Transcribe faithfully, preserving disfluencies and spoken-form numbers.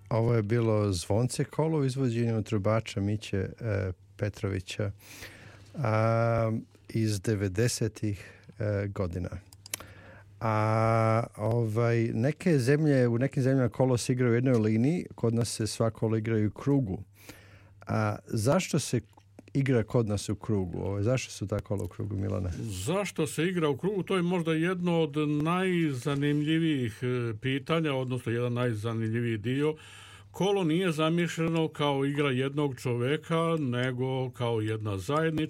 Ovo je bilo Zvonce kolo u izvođenju trubača Miće e, Petrovića a, iz devedesetih e, godina. A ovaj, neke zemlje, u nekim zemljama kolo se igra u jednoj liniji, kod nas se sva kola igraju u krugu. A zašto se igra kod nas u krugu? Ovo, zašto su ta kola u krugu, Milane? Zašto se igra u krugu? To je možda jedno od najzanimljivijih pitanja, odnosno jedan najzanimljiviji dio. Kolo nije zamišljeno kao igra jednog čoveka, nego kao jedna zajednica.